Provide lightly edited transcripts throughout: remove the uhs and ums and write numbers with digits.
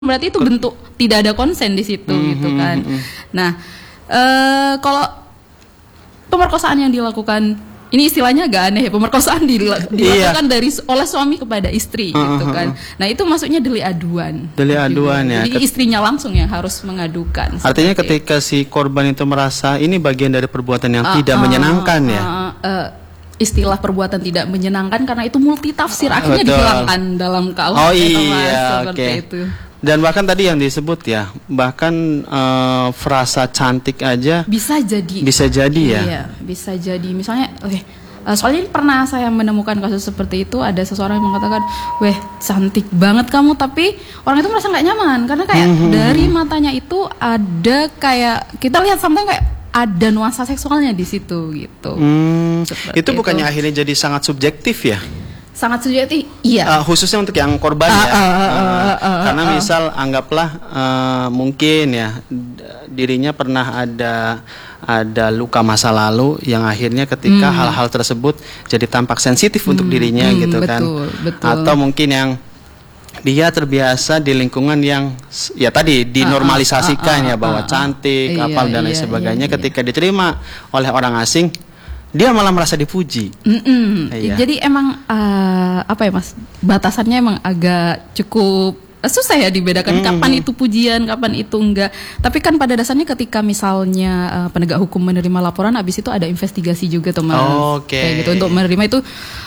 berarti itu bentuk tidak ada konsen di situ gitu kan. Nah, kalau pemerkosaan yang dilakukan, ini istilahnya agak aneh ya, pemerkosaan dilakukan oleh suami kepada istri gitu kan. Nah, itu maksudnya delik aduan. Delik aduan ya. Jadi istrinya langsung yang harus mengadukan. Artinya ketika si korban itu merasa ini bagian dari perbuatan yang tidak menyenangkan ya. Istilah perbuatan tidak menyenangkan karena itu multitafsir, akhirnya dihilangkan dalam KUHP. Oh iya, seperti itu. Dan bahkan tadi yang disebut ya, bahkan frasa cantik aja bisa jadi ya. Iya, bisa jadi. Misalnya, soalnya pernah saya menemukan kasus seperti itu, ada seseorang yang mengatakan, "Weh, cantik banget kamu," tapi orang itu merasa nggak nyaman karena kayak dari matanya itu ada kayak kita lihat sometimes kayak ada nuansa seksualnya di situ gitu. Itu bukannya akhirnya jadi sangat subjektif ya? Sangat subjektif, iya. Khususnya untuk yang korban ya. Karena misal anggaplah mungkin ya dirinya pernah ada luka masa lalu yang akhirnya ketika hal-hal tersebut jadi tampak sensitif untuk dirinya gitu kan. Betul. Atau mungkin yang dia terbiasa di lingkungan yang ya tadi dinormalisasikan ya bahwa cantik, dan lain sebagainya. Ketika diterima oleh orang asing, dia malah merasa dipuji. Jadi emang apa ya Mas, batasannya emang agak cukup susah ya dibedakan kapan itu pujian, kapan itu enggak. Tapi kan pada dasarnya ketika misalnya penegak hukum menerima laporan, habis itu ada investigasi juga tuh Mas. Kayak gitu untuk menerima itu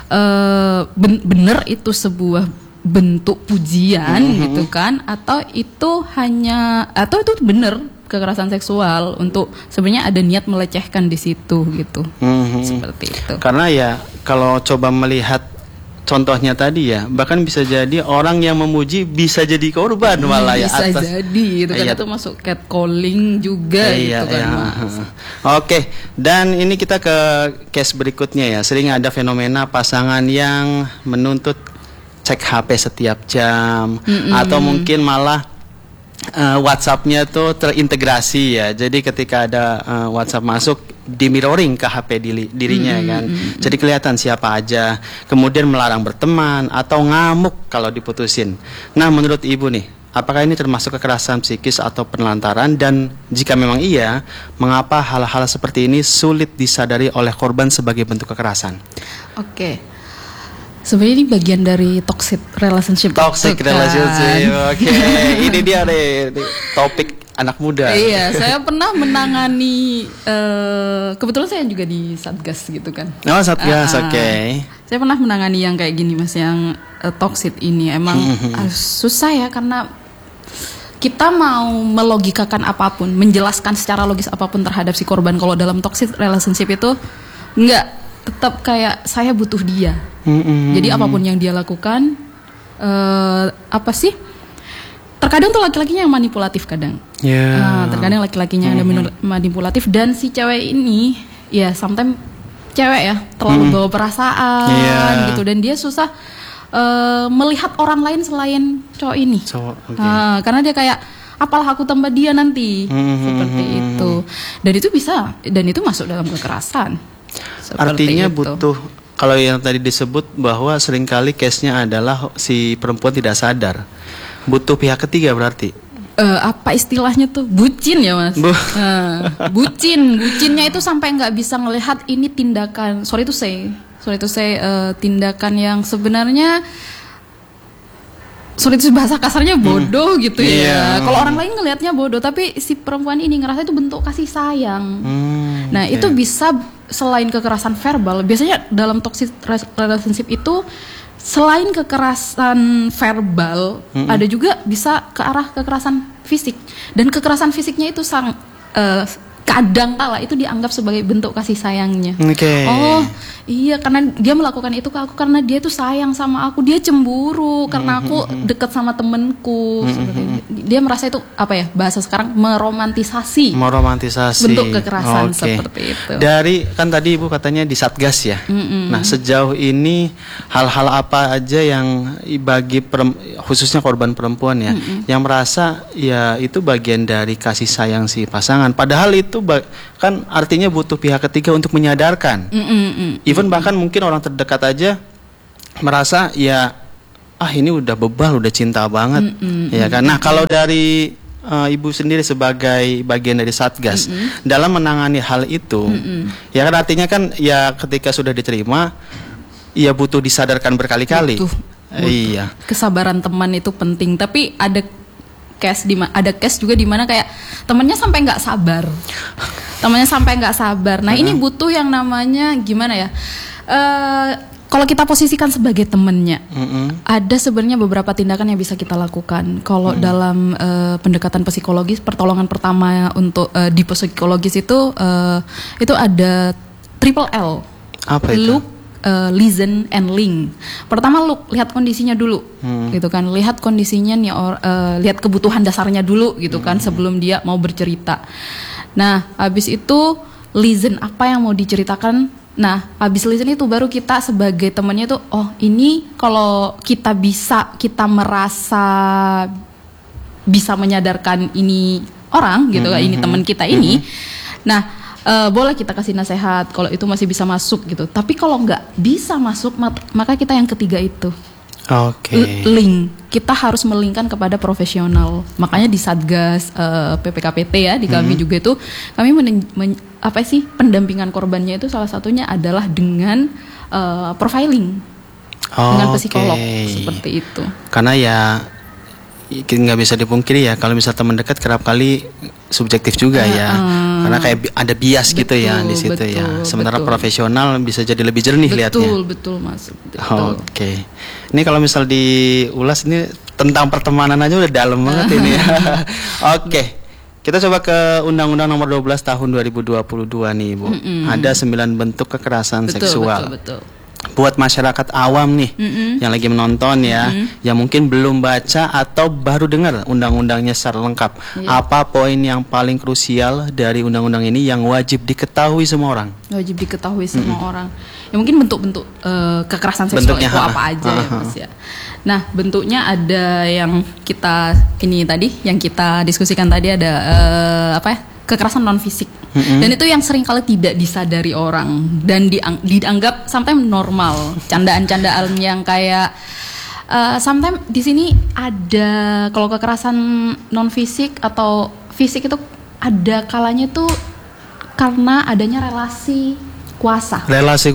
benar itu sebuah bentuk pujian gitu kan, atau itu benar kekerasan seksual untuk sebenarnya ada niat melecehkan di situ gitu. Seperti itu. Karena ya kalau coba melihat contohnya tadi ya, bahkan bisa jadi orang yang memuji bisa jadi korban malah ya. Bisa jadi gitu kan, itu masuk catcalling juga gitu kan Mas. Oke, dan ini kita ke case berikutnya ya. Sering ada fenomena pasangan yang menuntut cek HP setiap jam, atau mungkin malah WhatsApp-nya tuh terintegrasi ya. Jadi ketika ada WhatsApp masuk, di mirroring ke HP dirinya kan. Jadi kelihatan siapa aja. Kemudian melarang berteman atau ngamuk kalau diputusin. Nah, menurut Ibu nih, apakah ini termasuk kekerasan psikis atau penelantaran? Dan jika memang iya, mengapa hal-hal seperti ini sulit disadari oleh korban sebagai bentuk kekerasan? Oke. Sebenarnya ini bagian dari toxic relationship. Oke. Ini dia deh topik anak muda. Iya, saya pernah menangani, kebetulan saya juga di Satgas gitu kan. Oh, Satgas, oke. Saya pernah menangani yang kayak gini Mas, yang toxic ini. Emang susah ya, karena kita mau melogikakan apapun, menjelaskan secara logis apapun terhadap si korban. Kalau dalam toxic relationship itu enggak, tetap kayak saya butuh dia. Jadi apapun yang dia lakukan, terkadang tuh laki-lakinya yang manipulatif kadang. Terkadang laki-lakinya yang manipulatif, dan si cewek ini ya sometimes cewek ya terlalu bawa perasaan gitu, dan dia susah melihat orang lain selain cowok ini. Karena dia kayak, apalah aku tambah dia nanti, seperti itu. Dan itu masuk dalam kekerasan. Artinya butuh, kalau yang tadi disebut bahwa seringkali case-nya adalah si perempuan tidak sadar, butuh pihak ketiga berarti. Apa istilahnya tuh, bucin ya Mas. Bucinnya itu sampai nggak bisa ngelihat ini tindakan, sorry to say, tindakan yang sebenarnya, itu bahasa kasarnya bodoh gitu ya. Kalau orang lain ngelihatnya bodoh, tapi si perempuan ini ngerasa itu bentuk kasih sayang. Itu bisa selain kekerasan verbal, biasanya dalam toxic relationship itu selain kekerasan verbal, ada juga bisa ke arah kekerasan fisik. Dan kekerasan fisiknya itu kadang kala itu dianggap sebagai bentuk kasih sayangnya. Oh iya, karena dia melakukan itu ke aku karena dia tuh sayang sama aku, dia cemburu karena aku dekat sama temenku. Dia merasa itu apa ya, bahasa sekarang meromantisasi bentuk kekerasan seperti itu. Dari kan tadi Ibu katanya di Satgas ya. Nah, sejauh ini hal-hal apa aja yang bagi khususnya korban perempuan ya, yang merasa ya itu bagian dari kasih sayang si pasangan, padahal itu kan artinya butuh pihak ketiga untuk menyadarkan. Even bahkan mungkin orang terdekat aja merasa ya ini udah bebal, udah cinta banget, ya kan. Nah kalau dari Ibu sendiri sebagai bagian dari Satgas dalam menangani hal itu, ya kan artinya kan ya ketika sudah diterima, ya butuh disadarkan berkali-kali. Butuh. Iya. Kesabaran teman itu penting, tapi ada case juga di mana kayak temannya sampai nggak sabar. Nah ini butuh yang namanya gimana ya? Kalau kita posisikan sebagai temennya, ada sebenarnya beberapa tindakan yang bisa kita lakukan. Kalau dalam pendekatan psikologis, pertolongan pertama untuk di psikologis itu ada triple L. Apa itu? Look, listen, and link. Pertama look, lihat kondisinya dulu, gitu kan. Lihat kondisinya nih, lihat kebutuhan dasarnya dulu, gitu kan, sebelum dia mau bercerita. Nah, habis itu listen, apa yang mau diceritakan. Nah, habis listen itu baru kita sebagai temannya tuh, oh ini kalau kita merasa bisa menyadarkan ini orang gitu kan, ini teman kita ini. Nah, boleh kita kasih nasihat kalau itu masih bisa masuk gitu. Tapi kalau nggak bisa masuk, maka kita yang ketiga itu. Link. Kita harus melingkan kepada profesional. Makanya di Satgas PPKPT ya, di kami juga itu kami pendampingan korbannya itu salah satunya adalah dengan profiling dengan psikolog seperti itu. Karena ya nggak bisa dipungkiri ya, kalau misal teman dekat kerap kali subjektif juga ya, karena kayak ada bias gitu ya di situ ya. Sementara profesional bisa jadi lebih jernih lihatnya. Betul Mas. Oke. Ini kalau misal diulas ini tentang pertemanan aja udah dalam banget ini. Oke. Kita coba ke Undang-Undang Nomor 12 Tahun 2022 nih, Bu. Ada 9 bentuk kekerasan seksual. Betul. Buat masyarakat awam nih yang lagi menonton ya, yang mungkin belum baca atau baru dengar undang-undangnya secara lengkap. Apa poin yang paling krusial dari undang-undang ini yang wajib diketahui semua orang? Wajib diketahui semua orang. Ya mungkin bentuk-bentuk kekerasan seksual bentuknya, itu apa aja ya Mas ya. Nah, bentuknya ada yang kita yang kita diskusikan tadi ada kekerasan non fisik. Dan itu yang sering kali tidak disadari orang dan dianggap sampai normal. Candaan-candaan yang kayak sometimes di sini ada, kalau kekerasan non fisik atau fisik itu ada kalanya tuh karena adanya relasi kuasa. Relasi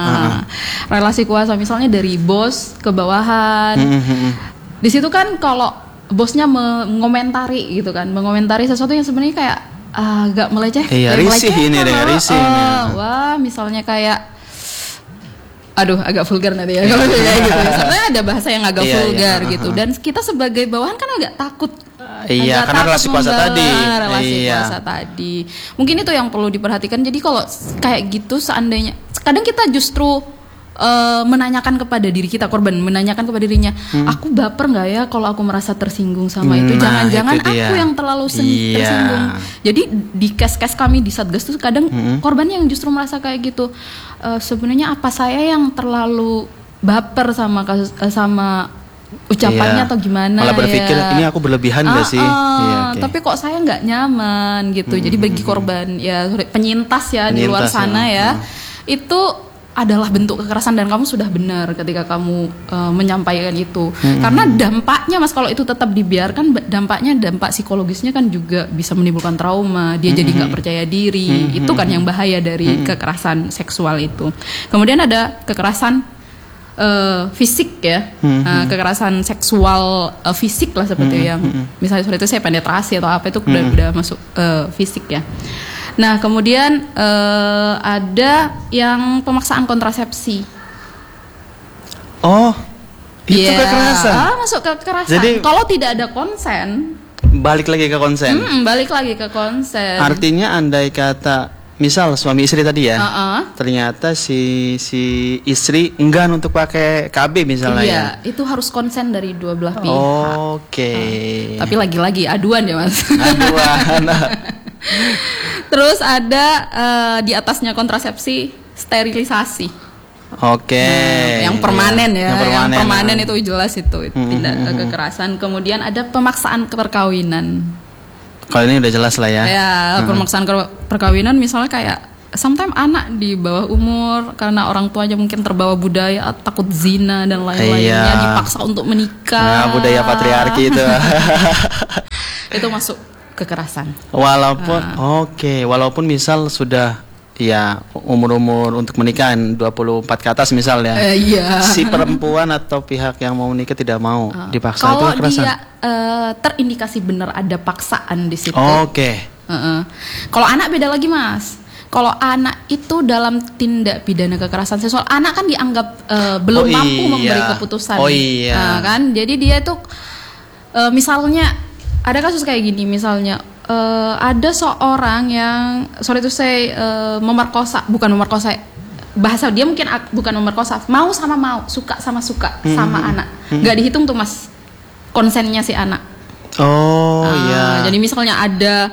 kuasa misalnya dari bos ke bawahan. Di situ kan kalau bosnya mengomentari gitu kan, mengomentari sesuatu yang sebenarnya kayak agak melecehkan. Iya, risih ini dengan risih. Wah, misalnya kayak agak vulgar nanti ya kalau kayak gitu. Sebenarnya ada bahasa yang agak vulgar gitu. Dan kita sebagai bawahan kan agak takut. Karena relasi kuasa tadi. Mungkin itu yang perlu diperhatikan. Jadi kalau kayak gitu seandainya kadang kita justru menanyakan kepada diri kita, korban menanyakan kepada dirinya, aku baper nggak ya kalau aku merasa tersinggung sama itu? Jangan-jangan itu aku yang terlalu tersinggung. Jadi di case-case kami di Satgas tuh kadang korban yang justru merasa kayak gitu. Sebenarnya apa saya yang terlalu baper sama ucapannya atau gimana? Malah berpikir ini aku berlebihan nggak sih? Tapi kok saya nggak nyaman gitu. Jadi bagi korban penyintas di luar sana itu adalah bentuk kekerasan dan kamu sudah benar ketika kamu menyampaikan itu. Karena dampaknya Mas, kalau itu tetap dibiarkan, dampak psikologisnya kan juga bisa menimbulkan trauma. Dia jadi nggak percaya diri. Itu kan yang bahaya dari kekerasan seksual itu. Kemudian ada kekerasan fisik ya, kekerasan seksual fisik lah seperti yang misalnya seperti itu saya penetrasi atau apa itu udah masuk fisik ya. Nah, kemudian ada yang pemaksaan kontrasepsi. Oh, itu kekerasan. Masuk ke kekerasan. Jadi kalau tidak ada konsen, balik lagi ke konsen. Artinya andai kata misal suami istri tadi ya, ternyata si istri enggan untuk pakai KB misalnya. Iya, itu harus konsen dari dua belah pihak. Tapi lagi-lagi aduan ya Mas. Terus ada di atasnya kontrasepsi, sterilisasi. Yang permanen Yang permanen itu jelas itu tindak kekerasan. Kemudian ada pemaksaan perkawinan. Kalau ini udah jelas lah ya. Pemaksaan perkawinan misalnya kayak sometimes anak di bawah umur karena orang tuanya mungkin terbawa budaya, takut zina dan lain-lainnya, dipaksa untuk menikah. Nah, budaya patriarki itu. Itu masuk kekerasan. Walaupun misal sudah ya umur untuk menikah 24 ke atas misalnya. Si perempuan atau pihak yang mau menikah tidak mau dipaksa, itu kekerasan. Kalau dia terindikasi benar ada paksaan di situ. Kalau anak beda lagi, Mas. Kalau anak itu dalam tindak pidana kekerasan seksual, anak kan dianggap belum mampu memberi keputusan. Kan? Jadi dia itu misalnya ada kasus kayak gini, misalnya ada seorang yang bukan memerkosa, bahasa dia mungkin bukan memerkosa, suka sama anak, nggak dihitung tuh, Mas, konsennya si anak. Jadi misalnya ada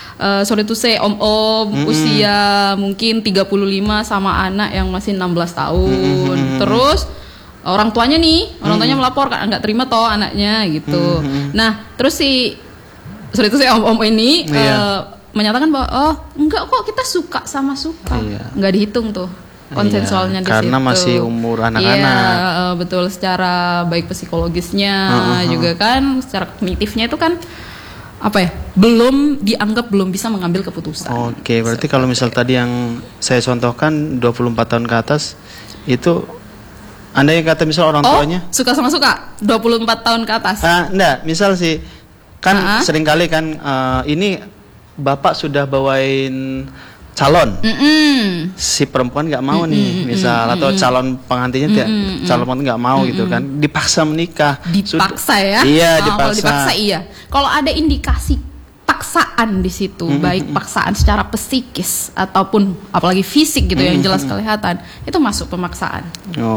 om usia mungkin 35 sama anak yang masih 16 tahun, terus orang tuanya melapor kan nggak terima toh anaknya gitu. Nah terus si om ini menyatakan bahwa enggak kok, kita suka, nggak dihitung tuh konsensualnya di situ. Karena masih umur anak-anak. Betul, secara baik psikologisnya juga kan, secara kognitifnya itu kan belum bisa mengambil keputusan. Berarti kalau misal tadi yang saya contohkan 24 tahun ke atas itu, Anda yang kata misal orang tuanya suka 24 tahun ke atas. Enggak, misal sih kan seringkali kan ini bapak sudah bawain calon, si perempuan nggak mau nih, misal atau calon pengantinnya calon pengantin nggak mau gitu kan, dipaksa menikah. Dipaksa. Kalau dipaksa Kalau ada indikasi paksaan di situ, baik paksaan secara psikis ataupun apalagi fisik gitu yang jelas kelihatan, itu masuk pemaksaan.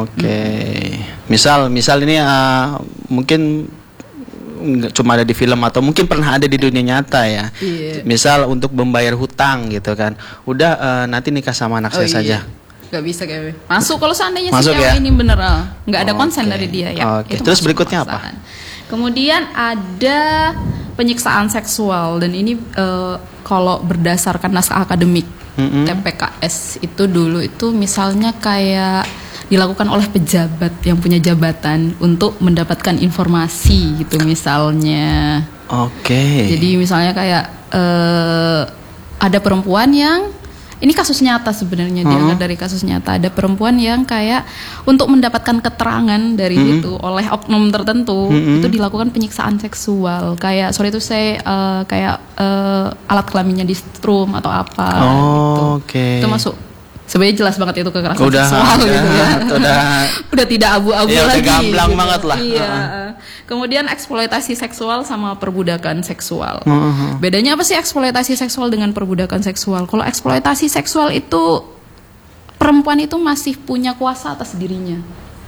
Misal ini mungkin nggak cuma ada di film atau mungkin pernah ada di dunia nyata ya. Misal untuk membayar hutang gitu kan, udah nanti nikah sama anak saya saja. Gak bisa kayak masuk kalau seandainya si cewek ini bener nggak ada konsen dari dia ya. Terus berikutnya apa? Kemudian ada penyiksaan seksual, dan ini kalau berdasarkan naskah akademik TPKS itu dulu itu misalnya kayak dilakukan oleh pejabat yang punya jabatan untuk mendapatkan informasi gitu misalnya. Jadi misalnya kayak ada perempuan yang, ini kasus nyata sebenarnya, diangkat dari kasus nyata, ada perempuan yang kayak untuk mendapatkan keterangan dari itu oleh oknum tertentu itu dilakukan penyiksaan seksual, kayak kayak alat kelaminnya di strum atau apa gitu. Itu masuk. Sebenarnya jelas banget itu kekerasan seksual gitu ya. Udah tidak abu-abu lagi. Udah gamblang gitu. Banget lah. Kemudian eksploitasi seksual sama perbudakan seksual. Bedanya apa sih eksploitasi seksual dengan perbudakan seksual? Kalau eksploitasi seksual itu perempuan itu masih punya kuasa atas dirinya.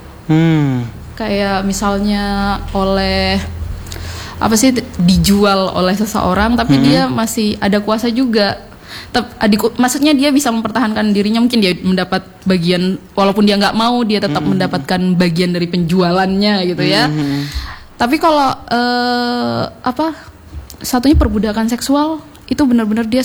Kayak misalnya dijual oleh seseorang, tapi dia masih ada kuasa juga. Maksudnya dia bisa mempertahankan dirinya, mungkin dia mendapat bagian, walaupun dia nggak mau, dia tetap mendapatkan bagian dari penjualannya gitu ya. Tapi kalau satunya perbudakan seksual itu benar-benar dia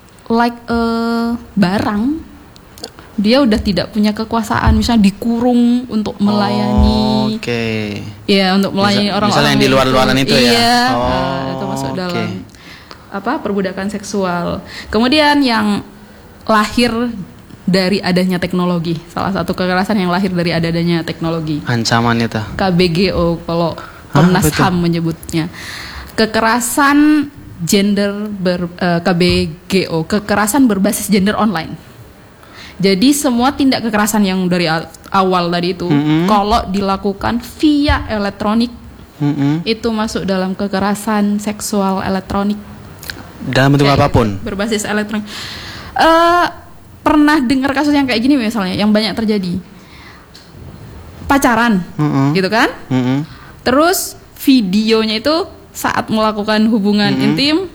barang, dia udah tidak punya kekuasaan, misalnya dikurung untuk melayani, untuk melayani orang-orang misalnya yang di luar-luaran itu ya. Itu masuk dalam perbudakan seksual. Kemudian yang lahir dari adanya teknologi, salah satu kekerasan yang lahir dari adanya teknologi. Ancaman itu. KBGO kalau Komnas HAM menyebutnya. Kekerasan gender KBGO, kekerasan berbasis gender online. Jadi semua tindak kekerasan yang dari awal tadi itu, kalau dilakukan via elektronik, itu masuk dalam kekerasan seksual elektronik. Dalam bentuk apapun. Berbasis elektronik. Pernah dengar kasus yang kayak gini misalnya, yang banyak terjadi. Pacaran, gitu kan? Terus videonya itu saat melakukan hubungan intim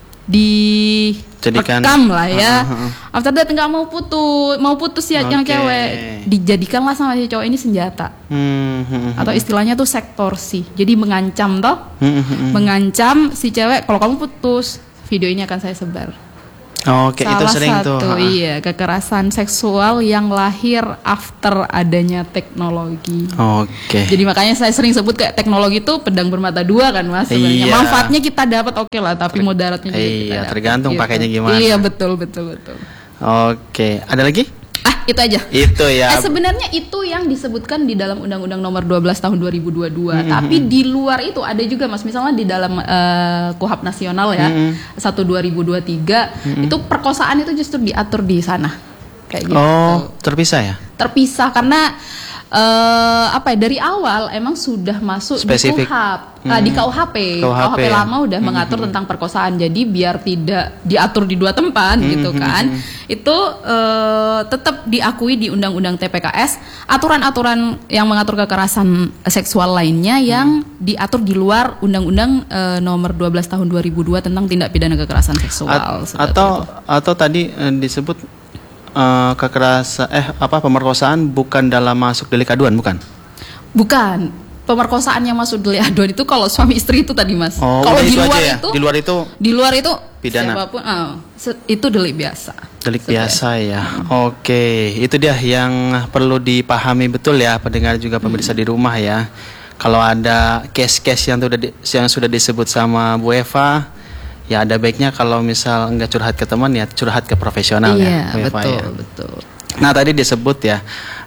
direkam lah ya. After that nggak mau putus ya yang cewek, dijadikanlah sama si cowok ini senjata. Atau istilahnya tuh sektorsi. Jadi mengancam mengancam si cewek, kalau kamu putus, video ini akan saya sebar. Oke, itu Salah sering tuh. satu iya kekerasan seksual yang lahir after adanya teknologi. Oke. Jadi makanya saya sering sebut kayak teknologi itu pedang bermata dua kan Mas sebenarnya. Iya. Manfaatnya kita dapat oke lah, tapi mudaratnya juga kita dapat. Tergantung Gitu. pakainya gimana. Iya, betul. Oke, ada lagi? Itu aja. Itu ya. Sebenarnya itu yang disebutkan di dalam Undang-Undang Nomor 12 Tahun 2022. Tapi di luar itu ada juga Mas, misalnya di dalam KUHP nasional ya, 1 2023 itu perkosaan itu justru diatur di sana. Kayak gitu. Oh, terpisah ya? Terpisah karena dari awal emang sudah masuk Spesifik. di KUHP, di KUHP. KUHP lama udah mengatur tentang perkosaan. Jadi biar tidak diatur di dua tempat gitu kan. Itu tetap diakui di Undang-Undang TPKS aturan-aturan yang mengatur kekerasan seksual lainnya yang diatur di luar Undang-Undang Nomor 12 Tahun 2002 tentang tindak pidana kekerasan seksual. Atau tadi disebut kekerasan pemerkosaan bukan dalam masuk delik aduan, bukan? Bukan. Pemerkosaan yang masuk delik aduan itu kalau suami istri itu tadi Mas. Oh, kalau di luar itu pidana. Siapapun itu delik biasa. Delik biasa ya. Oke, itu dia yang perlu dipahami betul ya pendengar juga pemirsa di rumah ya. Kalau ada case-case yang sudah disebut sama Bu Eva, ya ada baiknya kalau misal enggak curhat ke teman ya curhat ke profesional ya. Iya, betul. Nah tadi disebut ya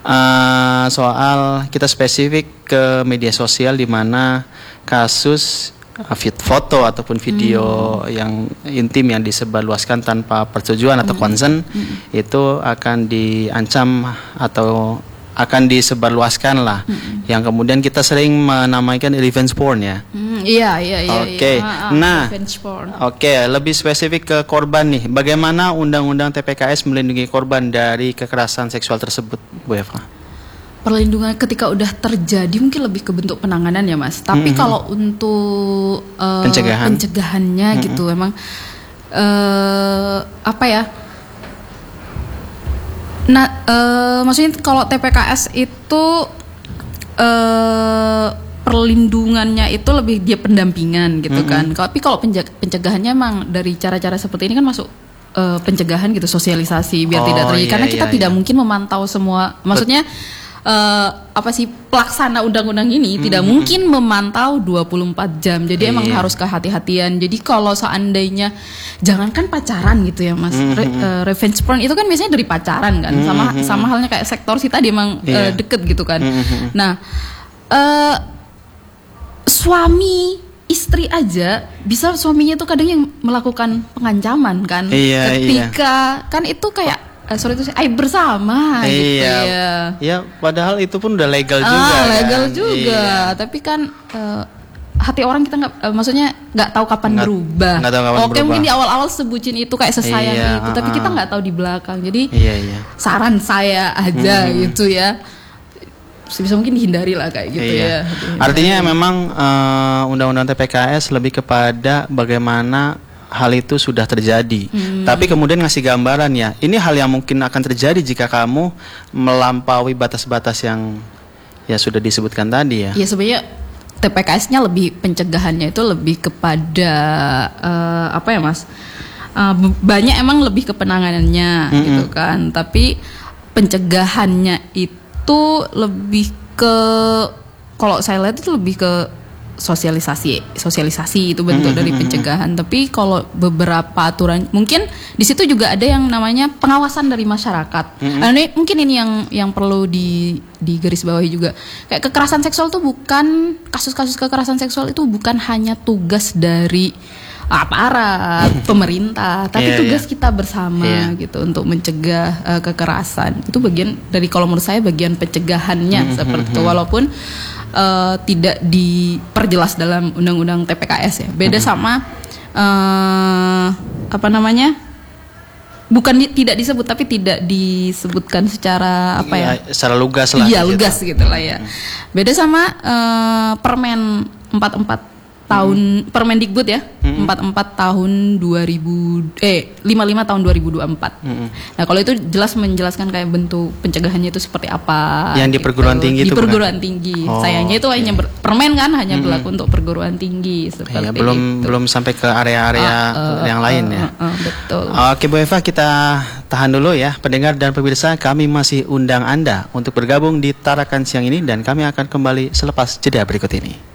soal kita spesifik ke media sosial di mana kasus foto ataupun video yang intim yang disebarluaskan tanpa persetujuan atau consent itu akan diancam atau akan disebarluaskan lah, yang kemudian kita sering menamaikan revenge porn ya. Iya. Oke. Nah, lebih spesifik ke korban nih. Bagaimana Undang-Undang TPKS melindungi korban dari kekerasan seksual tersebut, Bu Eva? Perlindungan ketika udah terjadi mungkin lebih ke bentuk penanganan ya Mas. Tapi kalau untuk pencegahannya gitu, emang Nah, maksudnya kalau TPKS itu perlindungannya itu lebih dia pendampingan gitu kan. Tapi kalau pencegahannya emang dari cara-cara seperti ini kan masuk pencegahan gitu, sosialisasi biar tidak terjadi. Karena kita tidak mungkin memantau semua. Maksudnya pelaksana undang-undang ini tidak mungkin memantau 24 jam. Jadi emang harus kehati-hatian. Jadi kalau seandainya jangankan pacaran gitu ya Mas, revenge porn itu kan biasanya dari pacaran kan, sama halnya kayak sektor sih tadi emang deket gitu kan. Nah, suami istri aja bisa suaminya tuh kadang yang melakukan pengancaman kan, ketika kan itu kayak aib bersama gitu ya. Ya, padahal itu pun udah legal juga. Legal juga. Tapi kan hati orang kita nggak tahu kapan berubah. Mungkin di awal-awal sebutin itu kayak sesayang itu, tapi kita nggak tahu di belakang. Jadi saran saya aja gitu ya. Sebisa mungkin dihindari lah kayak gitu ya. Artinya memang Undang-Undang TPKS lebih kepada bagaimana hal itu sudah terjadi, tapi kemudian ngasih gambaran ya, ini hal yang mungkin akan terjadi jika kamu melampaui batas-batas yang ya sudah disebutkan tadi ya. Ya sebenarnya TPKS-nya lebih pencegahannya itu lebih kepada Mas? Banyak emang lebih ke penanganannya gitu kan, tapi pencegahannya itu lebih ke, kalau saya lihat itu lebih ke sosialisasi itu bentuk dari pencegahan. Tapi kalau beberapa aturan mungkin di situ juga ada yang namanya pengawasan dari masyarakat. Mungkin ini yang perlu digarisbawahi juga. Kayak kekerasan seksual tuh bukan, kasus-kasus kekerasan seksual itu bukan hanya tugas dari aparat pemerintah, tapi tugas kita bersama gitu untuk mencegah kekerasan. Itu bagian dari, kalau menurut saya bagian pencegahannya seperti itu, walaupun tidak diperjelas dalam Undang-Undang TPKS ya. Beda sama bukan tidak disebut, tapi tidak disebutkan secara secara lugas lah. Iya, lugas gitu lah ya. Beda sama Permen 44 tahun Permendikbud ya, 44 tahun 55 tahun 2024. Nah, kalau itu jelas menjelaskan kayak bentuk pencegahannya itu seperti apa. Yang di perguruan tinggi di itu perguruan tinggi. Sayangnya itu hanya permen kan hanya berlaku untuk perguruan tinggi seperti belum sampai ke area-area yang lain ya. Betul. Oke Bu Eva, kita tahan dulu ya pendengar dan pemirsa, kami masih undang Anda untuk bergabung di Tarakan siang ini dan kami akan kembali selepas jeda berikut ini.